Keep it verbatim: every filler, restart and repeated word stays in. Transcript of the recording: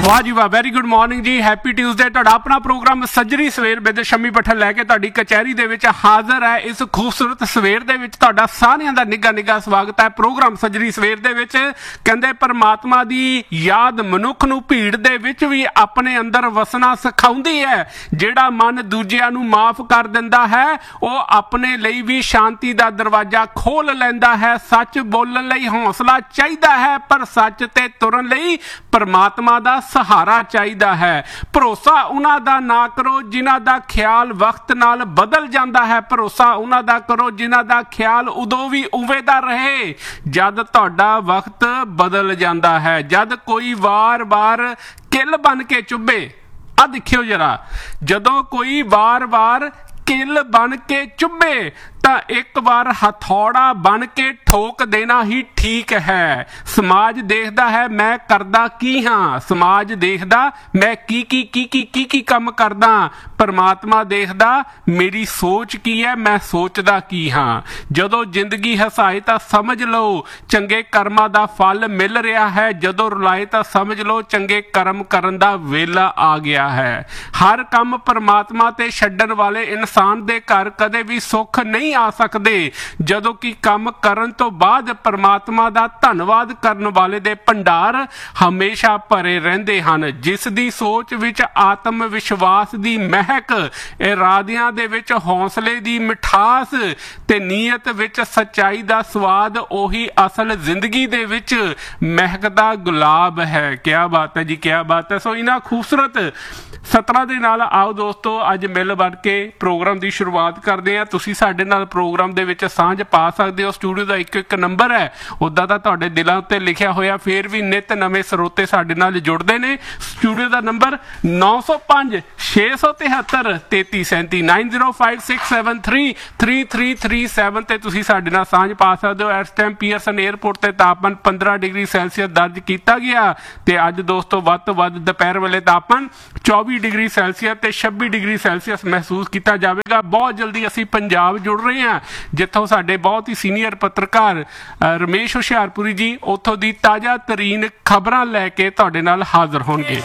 वाह जी वाह, very good morning जी, happy Tuesday. तुहाडा अपना प्रोग्राम सज्जरी सवेर विद शम्मी भट्टल लैके तुहाडी कचहरी दे विच हाज़र है। इस खूबसूरत सवेर दे विच तुहाडा सारिਆਂ दा निੱਘਾ निੱघा स्वागत है। प्रोग्राम सज्जरी सवेर दे विच कहंदे परमात्मा दी याद मनुख नूं भीड़ दे विच भी अपने अंदर वसना सिखाउंदी है। जिहड़ा मन दूजिਆਂ नूं माफ कर दिंदा है ਉਹ अपने ਲਈ भी शांति दा दरवाजा खोल लैंदा है। सच बोलण ਲਈ हौसला ਚਾਹੀਦਾ है, पर सच ते तुरन ਲਈ परमात्मा दा सहारा चाहिदा है। भरोसा उन्हां दा ना करो जिन्हां दा ख्याल वक्त नाल बदल जांदा है। भरोसा उन्हां दा करो जिन्हां दा ख्याल उदों भी उवें दा रहे जद तुहाडा वक्त बदल जांदा है। जद कोई वार वार किल बन के चुभे, आ देखियो जरा, जदों कोई वार वार किल बन के चुभे ਤਾਂ ਇੱਕ ਵਾਰ ਹਥੌੜਾ ਬਣ ਕੇ ਠੋਕ ਦੇਣਾ ਹੀ ਠੀਕ ਹੈ। ਸਮਾਜ ਦੇਖਦਾ ਹੈ ਮੈਂ ਕਰਦਾ ਕੀ ਹਾਂ, ਸਮਾਜ ਦੇਖਦਾ ਮੈਂ ਕੀ ਕੀ ਕੀ ਕੀ ਕੀ ਕੀ ਕੰਮ ਕਰਦਾ। ਪਰਮਾਤਮਾ ਦੇਖਦਾ ਮੇਰੀ ਸੋਚ ਕੀ ਹੈ, ਮੈਂ ਸੋਚਦਾ ਕੀ ਹਾਂ। ਜਦੋਂ ਜ਼ਿੰਦਗੀ ਹਸਾਏ ਤਾਂ ਸਮਝ ਲਓ ਚੰਗੇ ਕਰਮਾਂ ਦਾ ਫਲ ਮਿਲ ਰਿਹਾ ਹੈ। ਜਦੋਂ ਰੁਲਾਏ ਤਾਂ ਸਮਝ ਲਓ ਚੰਗੇ ਕਰਮ ਕਰਨ ਦਾ ਵੇਲਾ ਆ ਗਿਆ ਹੈ। ਹਰ ਕੰਮ ਪਰਮਾਤਮਾ ਤੇ ਛੱਡਣ ਵਾਲੇ ਇਨਸਾਨ ਦੇ ਘਰ ਕਦੇ ਵੀ ਸੁੱਖ ਨਹੀਂ ਆ ਸਕਦੇ, ਜਦੋਂ ਕਿ ਕੰਮ ਕਰਨ ਤੋਂ ਬਾਅਦ ਪਰਮਾਤਮਾ ਦਾ ਧੰਨਵਾਦ ਕਰਨ ਵਾਲੇ ਦੇ ਭੰਡਾਰ ਹਮੇਸ਼ਾ ਭਰੇ ਰਹਿੰਦੇ ਹਨ। ਜਿਸ ਦੀ ਸੋਚ ਵਿੱਚ ਆਤਮ ਵਿਸ਼ਵਾਸ ਦੀ ਮਹਿਕ, ਇਰਾਦਿਆਂ ਦੇ ਵਿੱਚ ਹੌਸਲੇ ਦੀ ਮਿਠਾਸ ਤੇ ਨੀਅਤ ਵਿੱਚ ਸੱਚਾਈ ਦਾ ਸਵਾਦ, ਉਹੀ ਅਸਲ ਜ਼ਿੰਦਗੀ ਦੇ ਵਿੱਚ ਮਹਿਕਦਾ ਗੁਲਾਬ ਹੈ। ਕਿਆ ਬਾਤ ਹੈ ਜੀ, ਕਿਆ ਬਾਤ ਹੈ। ਸੋ ਇਹਨਾਂ ਖੂਬਸੂਰਤ ਸਤਰਾਂ ਦੇ ਨਾਲ ਆਓ ਦੋਸਤੋ ਅੱਜ ਮਿਲ ਵੜ ਕੇ ਪ੍ਰੋਗਰਾਮ ਦੀ ਸ਼ੁਰੂਆਤ ਕਰਦੇ ਹਾਂ। ਤੁਸੀਂ ਸਾਡੇ ਨਾਲ ਪ੍ਰੋਗਰਾਮ ਦੇ ਵਿੱਚ ਸਾਂਝ ਪਾ ਸਕਦੇ ਹੋ। ਸਟੂਡੀਓ ਦਾ ਇੱਕ ਇੱਕ ਨੰਬਰ ਹੈ, ਉੱਦਾਂ ਤਾਂ ਤੁਹਾਡੇ ਦਿਲਾਂ ਉੱਤੇ ਲਿਖਿਆ ਹੋਇਆ, ਫਿਰ ਵੀ ਨਿੱਤ ਨਵੇਂ ਸਰੋਤੇ ਸਾਡੇ ਨਾਲ ਜੁੜਦੇ ਨੇ। ਸਟੂਡੀਓ ਦਾ ਨੰਬਰ ਨੌ ਸੌ ਪੰਜ ਛੇ ਸੌ ਤਿਹੱਤਰ ਤੇਤੀ ਸੈਂਤੀ nine zero five six seven three three three three seven ਤੇ ਤੁਸੀਂ ਸਾਡੇ ਨਾਲ ਸਾਂਝ ਪਾ ਸਕਦੇ ਹੋ। ਇਸ ਟਾਈਮ ਪੀਅਰਸਨ ਏਅਰਪੋਰਟ ਤੇ ਤਾਪਮਾਨ ਪੰਦਰਾਂ ਡਿਗਰੀ ਸੈਲਸੀਅਸ ਦਰਜ ਕੀਤਾ ਗਿਆ ਤੇ ਅੱਜ ਦੋਸਤੋ ਵੱਧ ਤੋਂ ਵੱਧ ਦੁਪਹਿਰ ਵੇਲੇ ਤਾਪਮਾਨ ਚੌਵੀ ਡਿਗਰੀ ਸੈਲਸੀਅਸ ਤੇ ਛੱਬੀ ਡਿਗਰੀ ਸੈਲਸੀਅਸ ਮਹਿਸੂਸ ਕੀਤਾ ਜਾਵੇਗਾ। ਬਹੁਤ ਜਲਦੀ ਅਸੀਂ ਪੰਜਾਬ ਜੁੜ ਰਹੇ ਹਾਂ, ਜਿੱਥੋਂ ਸਾਡੇ ਬਹੁਤ ਹੀ ਸੀਨੀਅਰ ਪੱਤਰਕਾਰ ਰਮੇਸ਼ ਹੁਸ਼ਿਆਰਪੁਰੀ ਜੀ ਉੱਥੋਂ ਦੀ ਤਾਜ਼ਾ ਤਰੀਨ ਖਬਰਾਂ ਲੈ ਕੇ ਤੁਹਾਡੇ ਨਾਲ ਹਾਜ਼ਰ ਹੋਣਗੇ।